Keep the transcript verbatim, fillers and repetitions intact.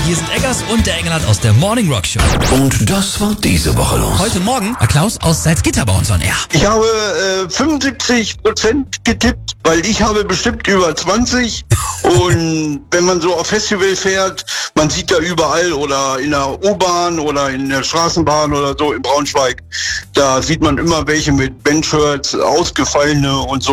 Hier sind Eggers und der Engelhardt aus der Morning Rock Show. Und das war diese Woche los. Heute Morgen war Klaus aus Salzgitter bei uns on Air. Ich habe äh, fünfundsiebzig Prozent getippt, weil ich habe bestimmt über zwanzig. Und wenn man so auf Festival fährt, man sieht da überall oder in der U-Bahn oder in der Straßenbahn oder so in Braunschweig, da sieht man immer welche mit Bandshirts, ausgefallene und so.